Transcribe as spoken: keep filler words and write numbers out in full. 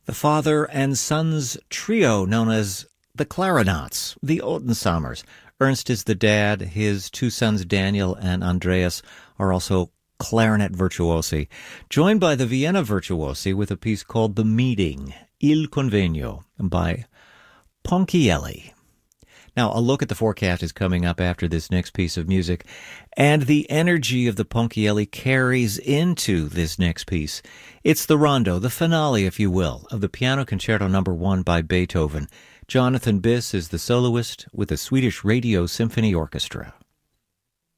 The father and sons trio known as the Clarinets, the Otensammers. Ernst is the dad. His two sons, Daniel and Andreas, are also clarinet virtuosi, joined by the Vienna virtuosi with a piece called The Meeting, Il Convegno, by Ponchielli. Now, a look at the forecast is coming up after this next piece of music, and the energy of the Ponchielli carries into this next piece. It's the rondo, the finale, if you will, of the Piano Concerto Number One by Beethoven. Jonathan Biss is the soloist with the Swedish Radio Symphony Orchestra.